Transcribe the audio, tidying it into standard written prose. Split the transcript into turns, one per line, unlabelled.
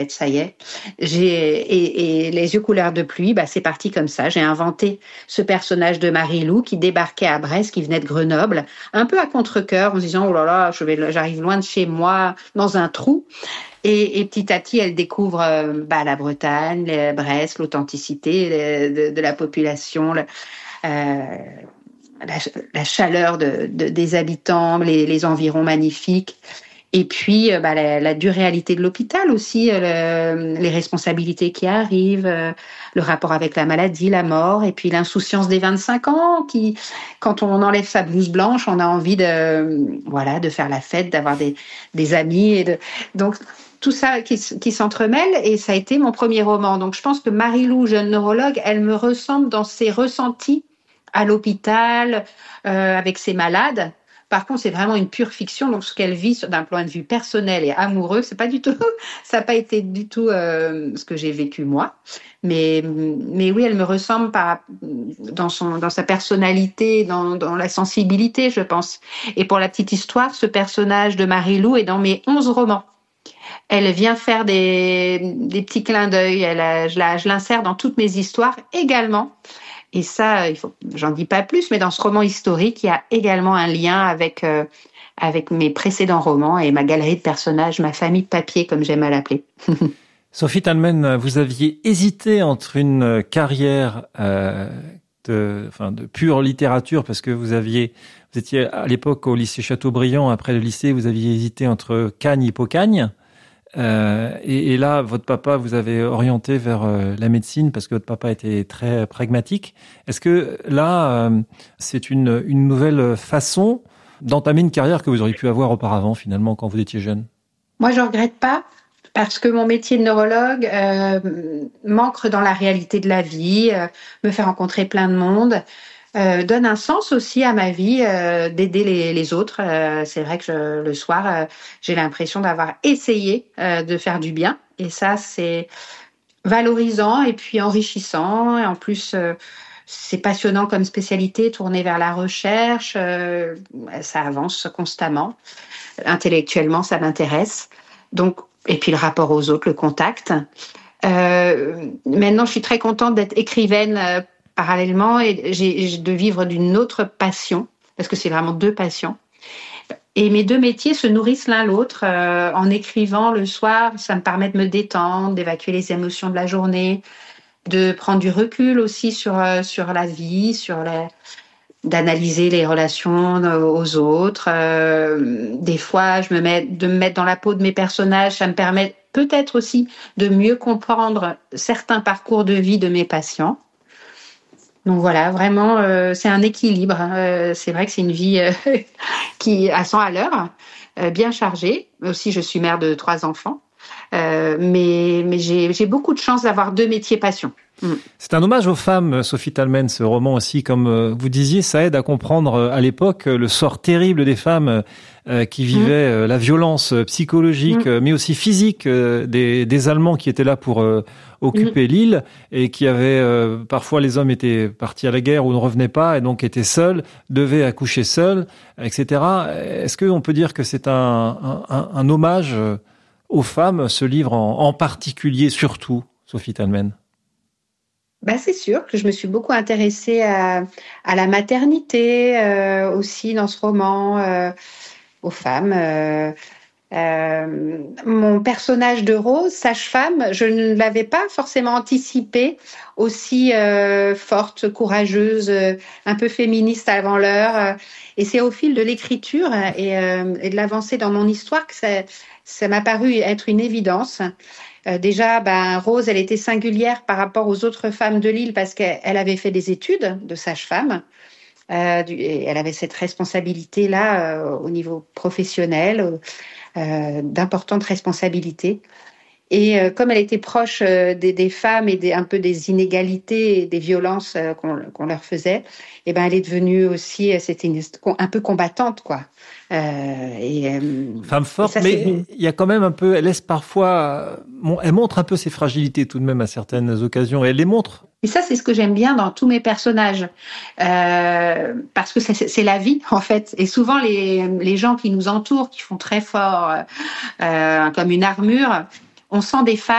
Ça y est. Et les yeux couleur de pluie, c'est parti comme ça. J'ai inventé ce personnage de Marie-Lou qui débarquait à Brest, qui venait de Grenoble, un peu à contre-cœur, en se disant, oh là là, j'arrive loin de chez moi, dans un trou. Et petit à petit, elle découvre la Bretagne, Brest, l'authenticité de la population, la chaleur des habitants, les environs magnifiques. Et puis, la dure réalité de l'hôpital aussi, les responsabilités qui arrivent, le rapport avec la maladie, la mort, et puis l'insouciance des 25 ans, qui, quand on enlève sa blouse blanche, on a envie de faire la fête, d'avoir des amis. Donc, tout ça qui s'entremêle, et ça a été mon premier roman. Donc, je pense que Marie-Lou, jeune neurologue, elle me ressemble dans ses ressentis à l'hôpital, avec ses malades. Par contre, c'est vraiment une pure fiction. Donc, ce qu'elle vit d'un point de vue personnel et amoureux, c'est pas du tout, ça n'a pas été du tout ce que j'ai vécu moi. Mais oui, elle me ressemble dans sa personnalité, dans la sensibilité, je pense. Et pour la petite histoire, ce personnage de Marie-Lou est dans mes 11 romans. Elle vient faire des petits clins d'œil. Je l'insère dans toutes mes histoires également. Et ça, j'en dis pas plus, mais dans ce roman historique, il y a également un lien avec mes précédents romans et ma galerie de personnages, ma famille de papier, comme j'aime à l'appeler.
Sophie Thalmann, vous aviez hésité entre une carrière de pure littérature, parce que vous étiez à l'époque au lycée Chateaubriand. Après le lycée, vous aviez hésité entre Cagnes et Hippocagne. Et là, votre papa vous avez orienté vers la médecine parce que votre papa était très pragmatique. Est-ce que là, c'est une nouvelle façon d'entamer une carrière que vous auriez pu avoir auparavant, finalement, quand vous étiez jeune?
Moi, je regrette pas, parce que mon métier de neurologue m'ancre dans la réalité de la vie, me fait rencontrer plein de monde. Donne un sens aussi à ma vie, d'aider les autres. C'est vrai que le soir, j'ai l'impression d'avoir essayé de faire du bien. Et ça, c'est valorisant et puis enrichissant. Et en plus, c'est passionnant comme spécialité, tourné vers la recherche. Ça avance constamment. Intellectuellement, ça m'intéresse. Donc, et puis le rapport aux autres, le contact. Maintenant, je suis très contente d'être écrivaine parallèlement, et de vivre d'une autre passion, parce que c'est vraiment 2 passions. Et mes 2 métiers se nourrissent l'un l'autre. En écrivant le soir, ça me permet de me détendre, d'évacuer les émotions de la journée, de prendre du recul aussi sur la vie, d'analyser les relations aux autres. Des fois, de me mettre dans la peau de mes personnages. Ça me permet peut-être aussi de mieux comprendre certains parcours de vie de mes patients. Donc voilà, vraiment, c'est un équilibre. C'est vrai que c'est une vie qui à 100 à l'heure, bien chargée. Aussi, je suis mère de 3 enfants. Mais j'ai beaucoup de chance d'avoir 2 métiers passion.
C'est un hommage aux femmes, Sophie Thalmann, ce roman aussi. Comme vous disiez, ça aide à comprendre à l'époque le sort terrible des femmes qui vivaient la violence psychologique, mais aussi physique des Allemands qui étaient là pour occuper l'île, et qui avaient parfois, les hommes étaient partis à la guerre ou ne revenaient pas, et donc étaient seuls, devaient accoucher seuls, etc. Est-ce qu'on peut dire que c'est un hommage aux femmes, ce livre en particulier, surtout, Sophie Thalmann?
C'est sûr que je me suis beaucoup intéressée à la maternité aussi dans ce roman, aux femmes. Mon personnage de Rose, sage-femme, je ne l'avais pas forcément anticipé aussi forte, courageuse, un peu féministe avant l'heure. Et c'est au fil de l'écriture et de l'avancée dans mon histoire que ça m'a paru être une évidence. Déjà, Rose, elle était singulière par rapport aux autres femmes de l'île parce qu'elle avait fait des études de sage-femme. Et elle avait cette responsabilité-là au niveau professionnel, d'importantes responsabilités. Et comme elle était proche des femmes et un peu des inégalités et des violences qu'on leur faisait, elle est devenue aussi, c'était un peu combattante, quoi.
Femme forte, mais il y a quand même un peu, elle laisse parfois, elle montre un peu ses fragilités tout de même à certaines occasions, et elle les montre.
Et ça, c'est ce que j'aime bien dans tous mes personnages, parce que c'est la vie, en fait. Et souvent, les gens qui nous entourent, qui font très fort, comme une armure, on sent des failles